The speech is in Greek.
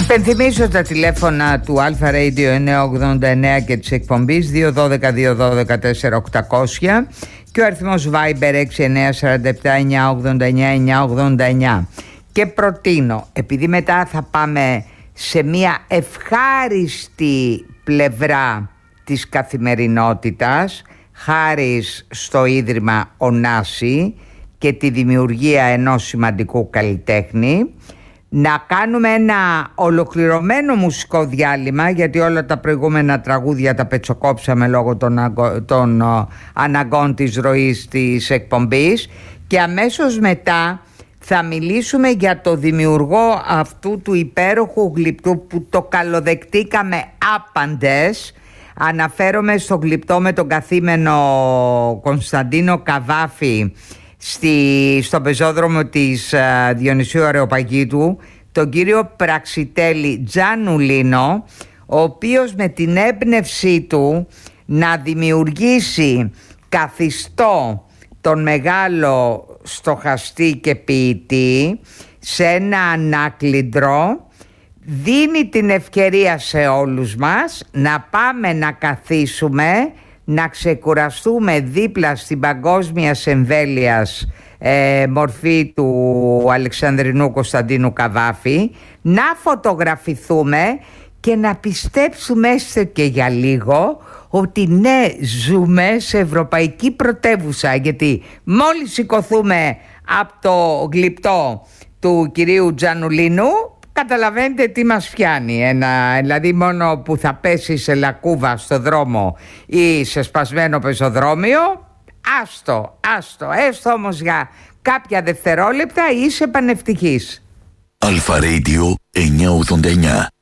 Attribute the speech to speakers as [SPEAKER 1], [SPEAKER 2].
[SPEAKER 1] Υπενθυμίζω τα τηλέφωνα του Αλφα Radio 989 και της εκπομπής 212-212-4800 και ο αριθμός Viber 6947-989-989. Και προτείνω, επειδή μετά θα πάμε σε μια ευχάριστη πλευρά της καθημερινότητας, χάρη στο Ίδρυμα Ωνάση και τη δημιουργία ενός σημαντικού καλλιτέχνη, να κάνουμε ένα ολοκληρωμένο μουσικό διάλειμμα, γιατί όλα τα προηγούμενα τραγούδια τα πετσοκόψαμε λόγω των αναγκών της ροής της εκπομπής, και αμέσως μετά θα μιλήσουμε για το δημιουργό αυτού του υπέροχου γλυπτού που το καλοδεκτήκαμε άπαντες. Αναφέρομαι στο γλυπτό με τον καθήμενο Κωνσταντίνο Καβάφη στον πεζόδρομο της Διονυσίου Αρεοπαγίτου, τον κύριο Πραξιτέλη Τζανουλίνο, ο οποίος με την έμπνευσή του να δημιουργήσει καθιστό τον μεγάλο στοχαστή και ποιητή σε ένα ανάκλυντρο, δίνει την ευκαιρία σε όλους μας να πάμε να καθίσουμε, να ξεκουραστούμε δίπλα στην παγκόσμια εμβέλειας μορφή του Αλεξανδρινού Κωνσταντίνου Καβάφη, να φωτογραφηθούμε και να πιστέψουμε έστω και για λίγο ότι ναι, ζούμε σε ευρωπαϊκή πρωτεύουσα, γιατί μόλις σηκωθούμε από το γλυπτό του κυρίου Τζανουλίνου, καταλαβαίνετε τι μας πιάνει. Δηλαδή μόνο που θα πέσει σε λακκούβα στο δρόμο ή σε σπασμένο πεζοδρόμιο, έστω όμως για κάποια δευτερόλεπτα είσαι πανευτυχής.
[SPEAKER 2] Αλφα Radio 989.